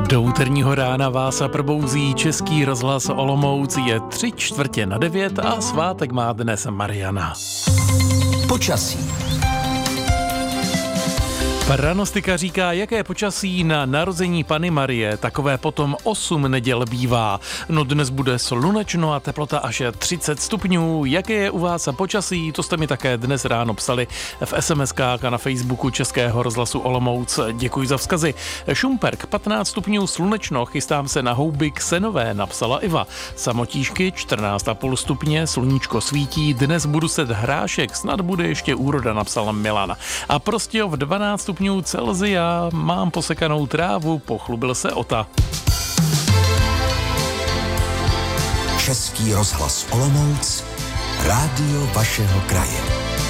Do úterního rána vás probouzí Český rozhlas Olomouc, je 8:45 a svátek má dnes Mariana. Počasí. Pranostika říká, jaké počasí na narození Panny Marie, takové potom 8 neděl bývá. No dnes bude slunečno a teplota až 30 stupňů. Jaké je u vás počasí, to jste mi také dnes ráno psali v SMS-kách a na Facebooku Českého rozhlasu Olomouc. Děkuji za vzkazy. Šumperk, 15 stupňů slunečno, chystám se na houby ksenové, napsala Iva. Samotíšky, 14,5 stupně, sluníčko svítí, dnes budu set hrášek, snad bude ještě úroda, napsala Milan. A Prostějov 12 stupňů Celsia, mám posekanou trávu, pochlubil se Ota. Český rozhlas Olomouc, rádio vašeho kraje.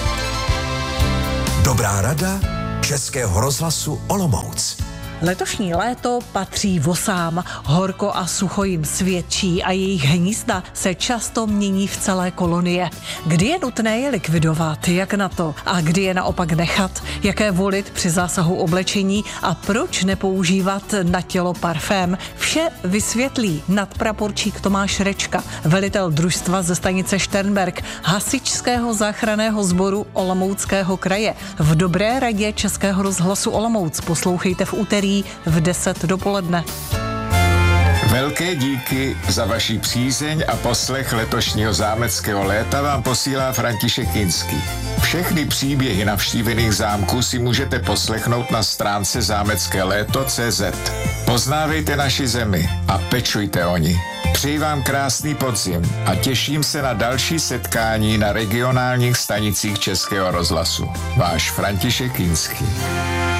Dobrá rada Českého rozhlasu Olomouc. Letošní léto patří vosám. Horko a sucho jim svědčí a jejich hnízda se často mění v celé kolonie. Kdy je nutné je likvidovat, jak na to? A kdy je naopak nechat? Jaké volit při zásahu oblečení a proč nepoužívat na tělo parfém? Vše vysvětlí nadpraporčík Tomáš Rečka, velitel družstva ze stanice Šternberk, hasičského záchranného sboru Olomouckého kraje. V dobré radě Českého rozhlasu Olomouc poslouchejte v úterý v 10 dopoledne. Velké díky za vaši přízeň a poslech letošního zámeckého léta vám posílá František Kinský. Všechny příběhy navštívených zámků si můžete poslechnout na stránce zámeckéléto.cz. Poznávejte naši zemi a pečujte o ni. Přeji vám krásný podzim a těším se na další setkání na regionálních stanicích Českého rozhlasu. Váš František Kinský.